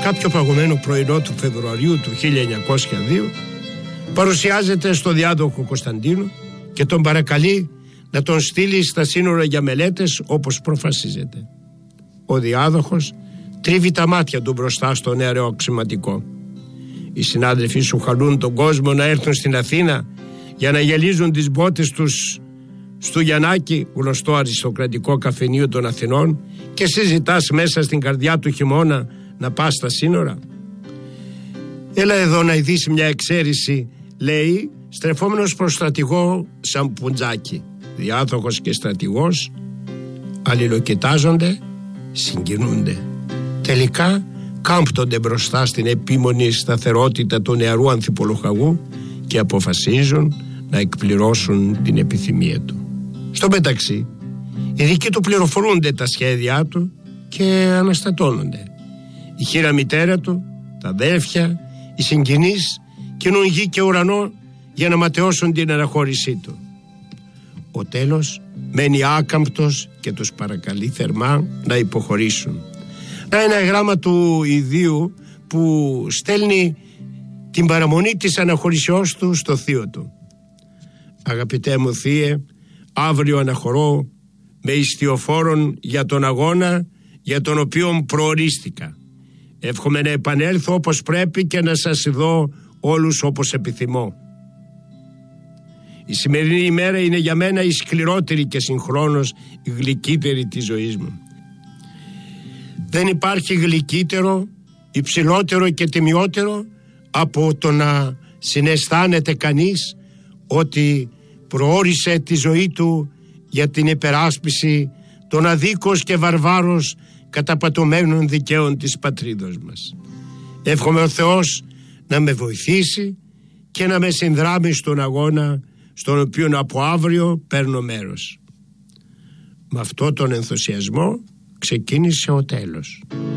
κάποιο παγωμένο πρωινό του Φεβρουαρίου του 1902 παρουσιάζεται στο διάδοχο Κωνσταντίνο και τον παρακαλεί να τον στείλει στα σύνορα για μελέτες όπως προφασίζεται. Ο διάδοχος τρίβει τα μάτια του μπροστά στο νεαρό αξιωματικό. Οι συνάδελφοί σου χαλούν τον κόσμο να έρθουν στην Αθήνα για να γελίζουν τις μπότες τους στο Γιαννάκι, γνωστό αριστοκρατικό καφενείο των Αθηνών, και συζητάς μέσα στην καρδιά του χειμώνα να πας στα σύνορα. Έλα εδώ να ειδήσει μια εξαίρεση, λέει, στρεφόμενος προς στρατηγό Σαμπουτζάκη. Διάδοχος και στρατηγός αλληλοκοιτάζονται, συγκινούνται. Τελικά κάμπτονται μπροστά στην επίμονη σταθερότητα του νεαρού ανθιπολοχαγού και αποφασίζουν να εκπληρώσουν την επιθυμία του. Στο μεταξύ, οι δικοί του πληροφορούνται τα σχέδιά του και αναστατώνονται. Η χήρα μητέρα του, τα αδέρφια, οι συγγενείς κινούν γη και ουρανό για να ματαιώσουν την αναχώρησή του. Ο τέλος μένει άκαμπτος και τους παρακαλεί θερμά να υποχωρήσουν. Να ένα γράμμα του ιδίου που στέλνει την παραμονή της αναχωρησιός του στο θείο του. Αγαπητέ μου θείε, αύριο αναχωρώ με ιστιοφόρον για τον αγώνα για τον οποίο προορίστηκα. Εύχομαι να επανέλθω όπως πρέπει και να σας δω όλους όπως επιθυμώ. Η σημερινή ημέρα είναι για μένα η σκληρότερη και συγχρόνως η γλυκύτερη της ζωής μου. Δεν υπάρχει γλυκύτερο, υψηλότερο και τιμιότερο από το να συναισθάνεται κανείς ότι προόρισε τη ζωή του για την υπεράσπιση των αδίκως και βαρβάρως καταπατωμένων δικαίων της πατρίδος μας. Εύχομαι ο Θεός να με βοηθήσει και να με συνδράμει στον αγώνα στον οποίο από αύριο παίρνω μέρος. Με αυτό τον ενθουσιασμό ξεκίνησε ο τέλος.